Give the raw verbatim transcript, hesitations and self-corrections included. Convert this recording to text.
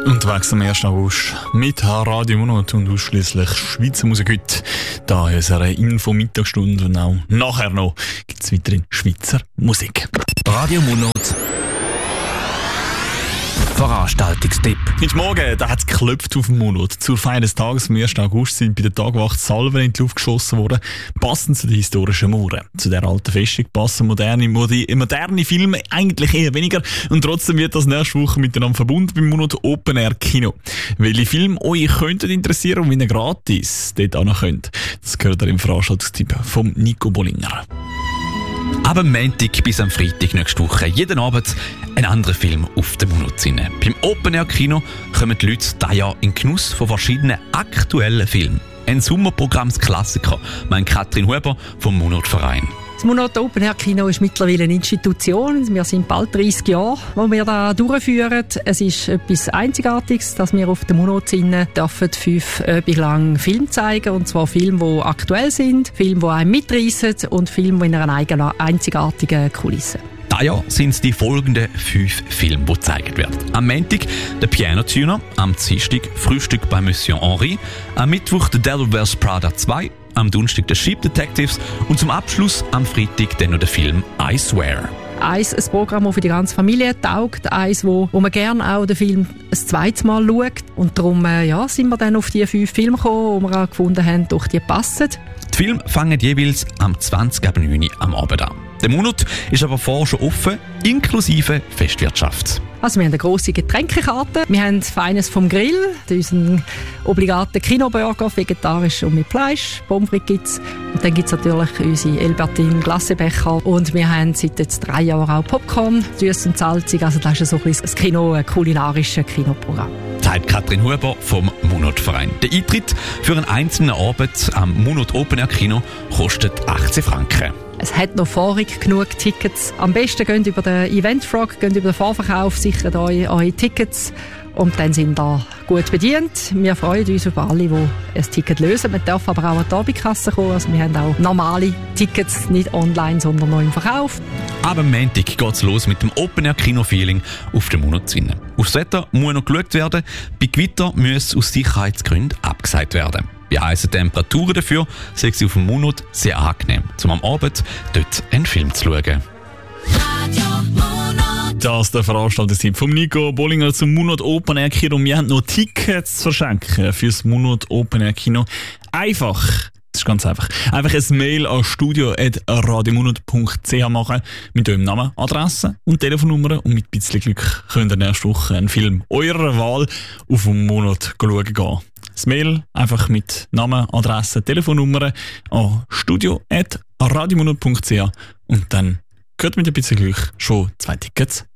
Unterwegs am ersten August mit Radio Monat und ausschliesslich Schweizer Musik heute. Da in unserer Info-Mittagsstunde und auch nachher noch gibt es weiterhin Schweizer Musik. Radio Monat Veranstaltungstipp. Heute Morgen da hat es geklopft auf dem Monat. Zur Feier des Tages am ersten August sind bei der Tagwacht Salven in die Luft geschossen worden, passend zu den historischen Mauern. Zu der alten Festung passen moderne, moderne Filme eigentlich eher weniger und trotzdem wird das nächste Woche miteinander verbunden beim Monat Open Air Kino. Welche Filme euch könnten interessieren und wie ihr gratis dort hin könnt, das gehört ihr im Veranstaltungstipp vom Nico Bollinger. Ab am Montag bis am Freitag nächste Woche jeden Abend ein anderer Film auf dem Monat. Beim Open Air Kino kommen die Leute dieses Jahr in Genuss von verschiedenen aktuellen Filmen. Ein Sommerprogrammsklassiker, meint Katrin Huber vom Monat-Verein. Das Monat Open Air Kino ist mittlerweile eine Institution. Wir sind bald dreissig Jahre, wo wir da durchführen. Es ist etwas Einzigartiges, dass wir auf dem Monat dürfen fünf Abende lang Filme zeigen. Und zwar Filme, die aktuell sind, Filme, die einen mitreissen und Filme in einer eigenen, einzigartigen Kulisse. Dieses Jahr sind es die folgenden fünf Filme, die gezeigt werden. Am Montag «Der Pianotuner», am Dienstag «Frühstück bei Monsieur Henri», am Mittwoch «The Devil Wears Prada zwei», am Donnerstag «The Sheep Detectives» und zum Abschluss am Freitag dann noch der Film «I Swear». Eins, ein Programm, das für die ganze Familie taugt, eins, wo, wo man gerne auch den Film ein zweites Mal schaut. Und darum äh, ja, sind wir dann auf die fünf Filme gekommen, die wir auch gefunden haben, durch die passen. Die Filme fangen jeweils am zwanzig ab neun Uhr am Abend an. Der Monat ist aber vorher schon offen, inklusive Festwirtschaft. Also wir haben eine grosse Getränkekarte, wir haben Feines vom Grill, unseren obligaten Kinoburger, vegetarisch und mit Fleisch, Pommes frites gibt's. Und dann gibt es natürlich unsere Elbertin Glassebecher und wir haben seit jetzt drei Jahren auch Popcorn, süß und salzig, also das ist so ein bisschen das Kino, ein kulinarisches Kinoprogramm. Teilt Katrin Huber vom Monat-Verein. Der Eintritt für einen einzelnen Abend am Monat Open Air Kino kostet achtzehn Franken. Es hat noch vorig genug Tickets. Am besten geht über den Eventfrog, geht über den Vorverkauf, sichert euch eure Tickets und dann sind da gut bedient. Wir freuen uns über alle, die ein Ticket lösen. Man darf aber auch an die Abendkasse kommen. Also wir haben auch normale Tickets, nicht online, sondern noch im Verkauf. Ab am Montag geht es los mit dem Open Air Kino Feeling auf dem Monat. Aufs Wetter muss noch geschaut werden. Bei Gewitter muss aus Sicherheitsgründen abgesagt werden. Bei heißen Temperaturen dafür sind sie auf dem Monat sehr angenehm, um am Abend dort einen Film zu schauen. Das ist der Veranstaltungstipp vom Nico Bollinger zum Monat Open Air Kino. Wir haben noch Tickets zu verschenken für das Monat Open Air Kino. Einfach, das ist ganz einfach, einfach ein Mail an studio at radiomonat punkt c h machen mit eurem Namen, Adresse und Telefonnummer und mit ein bisschen Glück könnt ihr nächste Woche einen Film eurer Wahl auf den Monat schauen gehen. Das Mail einfach mit Namen, Adresse, Telefonnummer an studio at radiomonat punkt c h und dann gehört mit ein bisschen Glück schon zwei Tickets